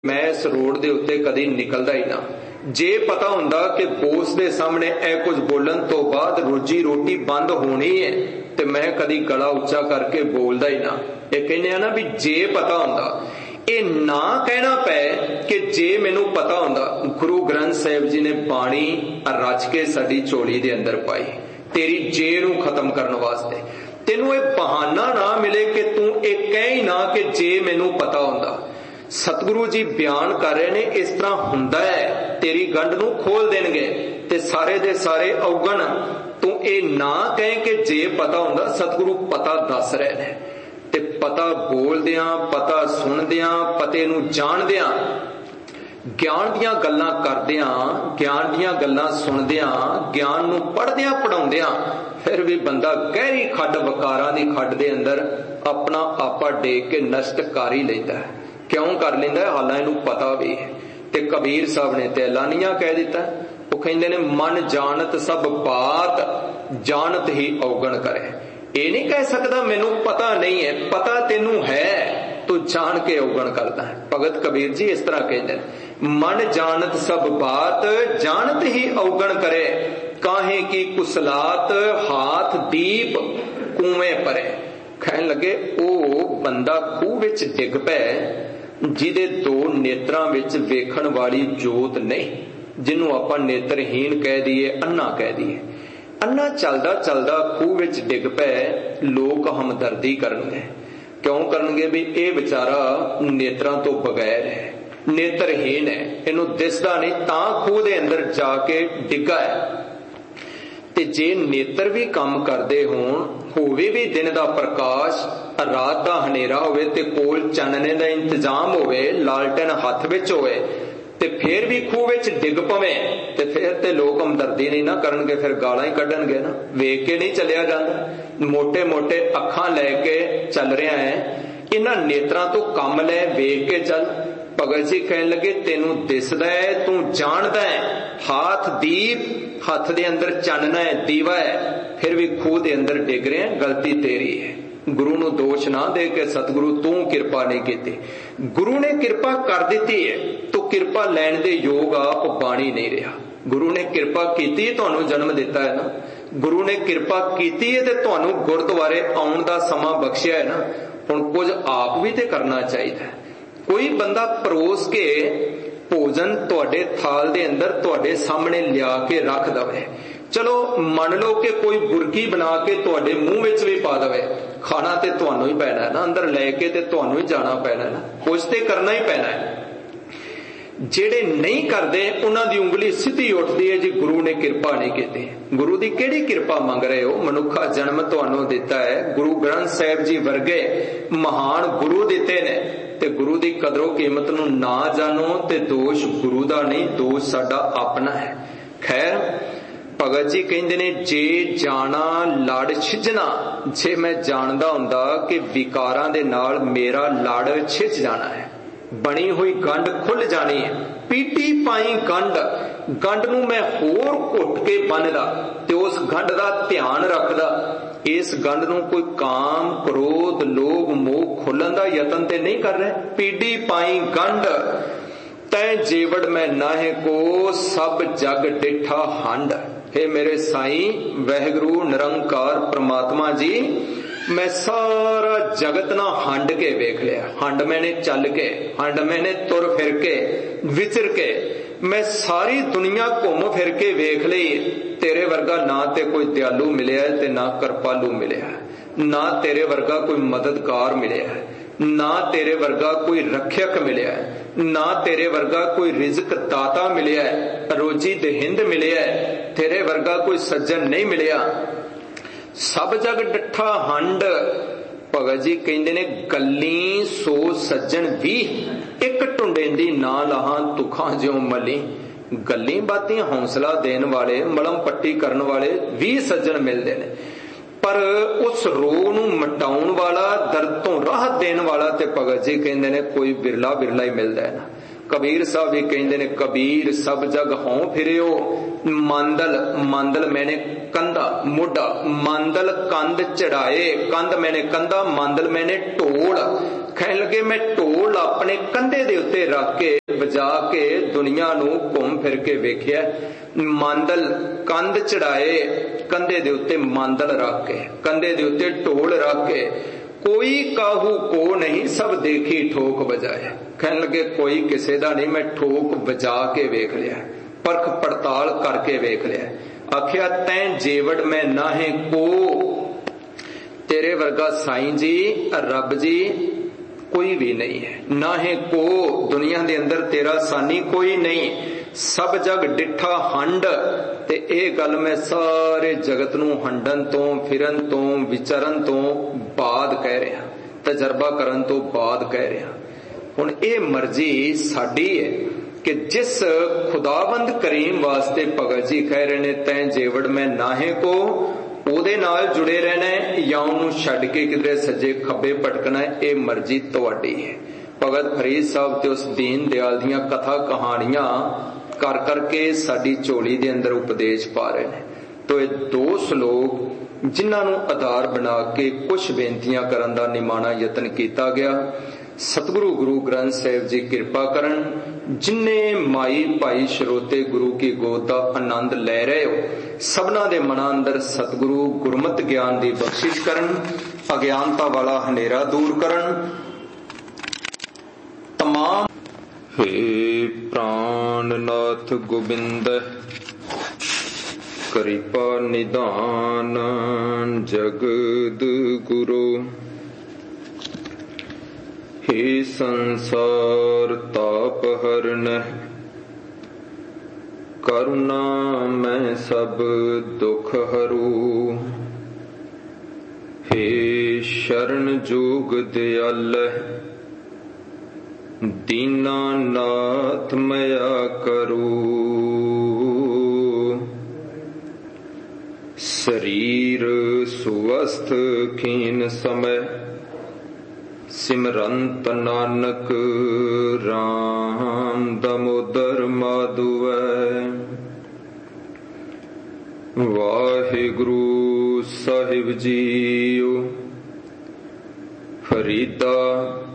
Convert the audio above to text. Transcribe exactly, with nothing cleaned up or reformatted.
मैं इस रोड दे उत्ते कदी निकलदा ही ना। जे पता हुंदा कि बोस दे सामने ए कुछ बोलन तो बाद रोजी रोटी बंद होनी है ते मैं कदी गला उच्चा करके बोलदा ही ना। ये कहने ना भी जे पता हुंदा, ये ना कहना पै कि जे मैनू पता हुंदा। गुरु ग्रंथ साहिब जी ने बाणी रच के साडी झोली दे अंदर पाई तेरी जे नू खत्म करने वास्ते। तेनू ये बहाना ना मिले कि तू ये कह ही ना कि जे मैनू पता हुंदा। सतगुरु जी बयान कर रहे ने इस तरह हुंदा है, तेरी गंढ नू खोल देणगे ते सारे दे सारे अवगण तू ये ना कहे कि जे पता हुंदा। सतगुरु पता दस रहे ने ते पता बोलदियां, पता सुनदियां, पते नू जाणदियां, ज्ञान दियां गल्लां करदियां, ज्ञान दियां गल्लां सुनदियां, ज्ञान नू पढ़दियां पढ़ाउंदियां फिर भी बंदा गहरी खड्ड वकारां दी खड्ड दे अंदर अपना आपा डेक के नष्ट कर ही लैंदा है। क्यों कर लेंदा है? हालां इनू पता भी है। ते कबीर साहब ने ते ऐलानिया कह दिता, वो कहंदे ने मन जानत सब बात जानत ही अवगण करे। ये नहीं कह सकदा मैनू पता नहीं है, पता तेनू है तो जान के अवगण करता है। भगत कबीर जी इस तरह कहते हैं, मन जानत सब बात जानत ही अवगण करे, काहे की कुसलात हाथ दीप कुएं परे। कहन लगे ओ बंदा खूह विच डिग पै जिहदे दो नेत्रां विच वेखण वाली जोत नहीं, जिन्हों आपां नेत्रहीन कह दईए, अन्ना कह दईए। अन्ना चलदा चलदा खूह विच डिग पै, लोक हमदर्दी करनगे। क्यों करनगे? भी ये बेचारा नेत्रां तो बगैर है, नेत्रहीन है, इनू दिसदा नहीं, तां खूह दे अंदर जाके डिगा है। ते जे नेत्र भी काम करदे होण, होवे भी दिन दा प्रकाश, रात दा हनेरा होवे ते कोल चानने दा इंतजाम होवे, लालटेन हथ विच होवे ते फिर भी खूह विच डिग पवे ते फिर ते लोक हमदर्दी नहीं ना करनगे, फिर गालां ही कढणगे ना। वेख के नहीं चलिया जांदा, मोटे मोटे अखां लैके चल रहा है, इन्हां नेत्रां तो कम लै, वेख के चल। भगत जी कहन लगे तेनू दिसदा है, तू जानदा है, हाथ दीप, हथ दे अंदर चानना है, दीवा है, फिर भी खूह दे अंदर डिग रहे हैं, गलती तेरी है। गुरु नू दोष ना दे के सतगुरु तू किरपा नहीं की। गुरु ने किरपा कर दी है तो किरपा लैण दे योग आप बाणी नहीं रहा। गुरु ने किरपा की, तुहानू जन्म दिता है ना, गुरु ने किरपा की ते तुहानू गुरुद्वारे आउण दा समा बख्शिया है ना। हुण कुछ आप भी ते करना चाहिए। कोई बंदा परोस के भोजन तुहाडे थाल दे अंदर तुहाडे सामने लिया के रख दवे, चलो मान लो कि कोई बुरकी बना के तुहाडे मुंह विच भी पा दवे, खाना ते तुहानू ही पैना है ना, अंदर लैके ते तुहानू ही जाना पैना है ना, कुछ ते करना ही पैना है। जेड़े नहीं करते उन्हां दी उंगली सीधी उठदी है जी गुरु ने किरपा नहीं की। गुरु दी केड़ी किरपा मंग रहे हो? मनुखा जन्म तुहानू दिता है, गुरु ग्रंथ साहिब जी वर्गे महान गुरु दिते ने, ते गुरु दी कदरों कीमत नू ना जानो ते दोष गुरु दा नहीं, दोष साडा अपना है। खैर भगत जी कहंदे ने जे जाना लड़ छिजना, जे मैं जानदा हुंदा कि विकारां दे नाल मेरा लड़ छिज जाना है, बनी हुई गंढ खुल जानी है, पीटी पाई गंढ, गंढ नू मैं होर घुट के बनदा ते उस गंढ दा ध्यान रखदा, इस गंढ नू कोई काम क्रोध लोभ मोह खुलन दा यतन ते नहीं कर रहे। पीटी पाई गंढ तै जेवड़ मैं नाहे को, सब जग डिठा हंड। हे मेरे साईं वैगुरु निरंकार परमात्मा जी, मैं सारा जगत ना हंड के वेख लिया। हंड मैंने चल के, हंड मैंने तुर फिर के, विचर के, मैं सारी दुनिया घूम फिर के वेख ली। तेरे वर्गा ना ते कोई दयालु मिलिया ते ना कृपालु मिलिया, ना तेरे वर्गा कोई मददगार मिलिया, ना तेरे वर्गा कोई रक्षक मिलिया, ना तेरे वर्गा कोई रिज़्क दाता मिलिया, रोजी देहिंद मिलिया, तेरे वर्गा कोई सज्जन नहीं मिलिया। सब जग डठा हंड। भगत जी कहंदे ने गल्ली सो सज्जन भी, एक टुंडेंदी ना लाहां तुखां ज्यों मली। गल्ली बातियां हौसला देने वाले, मलम पट्टी करने वाले भी सज्जन मिलते ने, पर उस रोग नू मटाउण वाला, दर्द तो राहत देने वाला ते भगत जी कहंदे ने कोई बिरला बिरला ही मिलता है ना। कबीर साहब भी कहते ने कबीर सब जग हों फिरियो मांदल मांदल मैंने कंधा मोढ़ा मांदल कंध चढ़ाए कंध मैंने कंधा मांदल मैंने ढोल कहन लगे मैं ढोल अपने कंधे दे उत्ते रख के बजा के दुनिया नूं घूम फिर के वेख्या मांदल कंध चढ़ाए कंधे दे उत्ते मांदल रख के कंधे दे उत्ते ढोल रख के कोई काहू को नहीं सब देखी ठोक बजाए कहन लगे कोई किसे दा नहीं मैं ठोक बजा के वेख लिया परख पड़ताल करके वेख लिया आखिया तैं जेवड़ में नाहे को तेरे वर्गा साईं जी रब जी कोई भी नहीं है नाहे को दुनिया दे अंदर तेरा सानी कोई नहीं सब जग डिठा हंड ते ए गल मैं सारे जगत नूं हंडन तो फिरन तो विचरन तो बाद कह रहा तजर्बा करन तो बाद कह रहा हुण ए मर्जी साडी है कि जिस खुदाबंद करीम वास्ते भगत जी कह रहे ने तैं जेवड़ में नाहे को ਉਹਦੇ ਨਾਲ जुड़े रहना है या ਉਹਨੂੰ ਛੱਡ ਕੇ ਕਿਧਰੇ ਸੱਜੇ ਖੱਬੇ ਭਟਕਣਾ ਹੈ ਇਹ ਮਰਜ਼ੀ ਤੁਹਾਡੀ ਹੈ ਭਗਤ ਫਰੀਦ ਸਾਹਿਬ ਤੇ ਉਸ ਦੀਨ ਦਿਆਲ ਦੀਆਂ ਕਥਾ ਕਹਾਣੀਆਂ ਕਰ ਕਰਕੇ ਸਾਡੀ ਝੋਲੀ ਦੇ ਅੰਦਰ ਉਪਦੇਸ਼ ਪਾ ਰਹੇ ਨੇ ਤੋ ਇਹ ਦੋ ਸ਼ਲੋਕ ਜਿਨ੍ਹਾਂ ਨੂੰ ਆਧਾਰ ਬਣਾ ਕੇ ਕੁਝ ਬੇਨਤੀਆਂ ਕਰਨ ਦਾ ਨਿਮਾਣਾ ਯਤਨ ਕੀਤਾ ਗਿਆ ਸਤਿਗੁਰੂ ਗੁਰੂ ਗ੍ਰੰਥ ਸਾਹਿਬ ਜੀ ਕਿਰਪਾ ਕਰਨ ਜਿੰਨੇ ਮਾਈ ਭਾਈ ਸਰੋਤੇ ਗੁਰੂ ਕੀ ਗੋਦ ਦਾ ਆਨੰਦ ਲੈ ਰਹੇ ਹੋ सबना दे मना अंदर सतगुरु गुरमत ज्ञान दी बख्शिश करन अज्ञानता वाला हनेरा दूर करन तमाम हे प्राणनाथ गोबिंद कृपा निधान जगद गुरु हे संसार ताप हरन करुणा मैं सब दुख हरू हे शरण जोग दयाल दीनानाथ मया करू शरीर सुवस्थ खीन समय सिमरंत नानक राम दामोदर माधुवै वाहिगुरु साहिब जीओ फरीदा